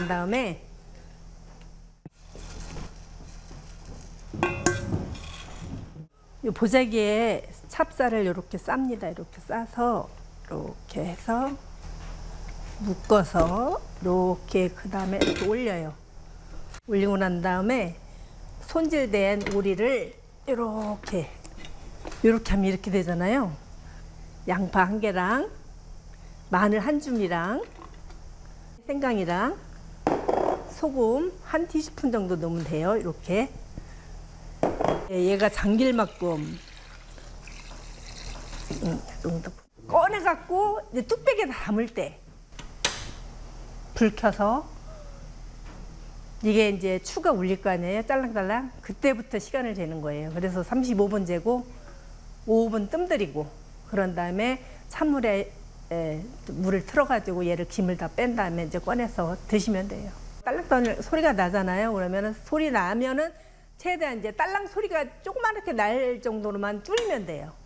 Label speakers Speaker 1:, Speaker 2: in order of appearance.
Speaker 1: 다음에 이 보자기에 찹쌀을 이렇게 쌉니다. 이렇게 싸서 이렇게 해서 묶어서 이렇게 그 다음에 이렇게 올려요. 올리고 난 다음에 손질된 오리를 이렇게 하면 이렇게 되잖아요. 양파 한 개랑 마늘 한 줌이랑 생강이랑 소금 한 티스푼 정도 넣으면 돼요. 이렇게. 얘가 참기름만큼 꺼내갖고 이제 뚝배기에 담을 때 불 켜서 이게 이제 추가 울릴 거 아니에요. 딸랑딸랑. 그때부터 시간을 재는 거예요. 그래서 35분 재고 5분 뜸 들이고 그런 다음에 찬물에 물을 틀어가지고 얘를 김을 다 뺀 다음에 이제 꺼내서 드시면 돼요. 딸랑딸랑 소리가 나잖아요. 그러면은 소리 나면은 최대한 이제 딸랑 소리가 조그맣게 날 정도로만 줄이면 돼요.